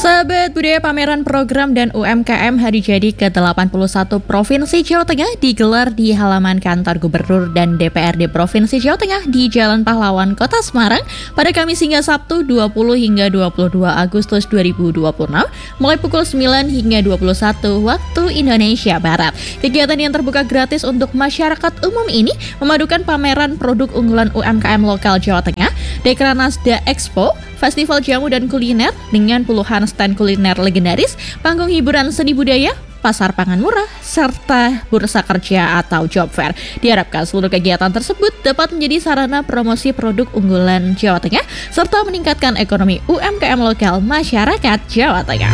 Sahabat budaya, pameran program dan UMKM Hari Jadi ke-81 Provinsi Jawa Tengah digelar di halaman kantor Gubernur dan DPRD Provinsi Jawa Tengah di Jalan Pahlawan, Kota Semarang pada Kamis hingga Sabtu 20 hingga 22 Agustus 2026 mulai pukul 9 hingga 21 waktu Indonesia Barat. Kegiatan yang terbuka gratis untuk masyarakat umum ini memadukan pameran produk unggulan UMKM lokal Jawa Tengah, Dekranasda Expo, festival jamu dan kuliner dengan puluhan stand kuliner legendaris, panggung hiburan seni budaya, pasar pangan murah, serta bursa kerja atau job fair. Diharapkan seluruh kegiatan tersebut dapat menjadi sarana promosi produk unggulan Jawa Tengah serta meningkatkan ekonomi UMKM lokal masyarakat Jawa Tengah.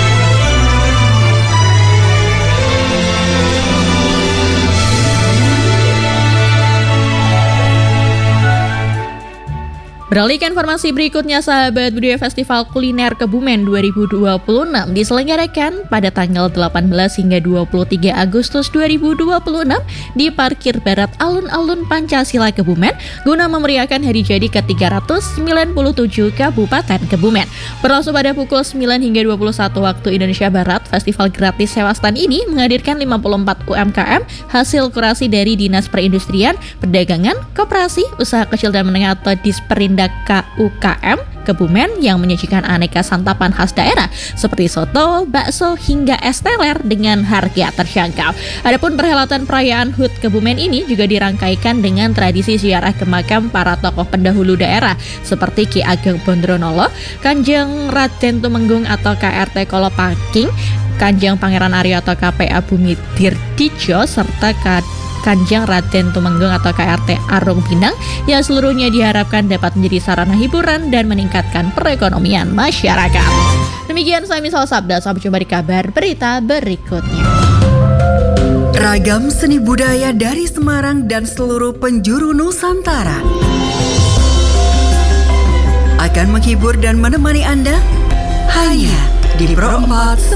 Beralih ke informasi berikutnya, sahabat budaya, Festival Kuliner Kebumen 2026 diselenggarakan pada tanggal 18 hingga 23 Agustus 2026 di Parkir Barat Alun-Alun Pancasila Kebumen guna memeriahkan hari jadi ke-397 Kabupaten Kebumen. Berlangsung pada pukul 9 hingga 21 waktu Indonesia Barat, festival gratis sewa stand ini menghadirkan 54 UMKM hasil kurasi dari Dinas Perindustrian, Perdagangan, Koperasi, Usaha Kecil dan Menengah atau Disperindak KUKM Kebumen yang menyajikan aneka santapan khas daerah seperti soto, bakso, hingga es teler dengan harga terjangkau. Adapun perhelatan perayaan HUT Kebumen ini juga dirangkaikan dengan tradisi ziarah ke makam para tokoh pendahulu daerah seperti Ki Ageng Bondronolo, Kanjeng Raden Tumenggung atau KRT Kolopaking, Kanjeng Pangeran Arya atau KPA Bumi Dirdijo, serta Kanjeng Raden Tumenggung atau KRT Arung Pinang yang seluruhnya diharapkan dapat menjadi sarana hiburan dan meningkatkan perekonomian masyarakat. Demikian saya Misal Sabda, sampai jumpa di kabar berita berikutnya. Ragam seni budaya dari Semarang dan seluruh penjuru Nusantara akan menghibur dan menemani Anda hanya di Pro 4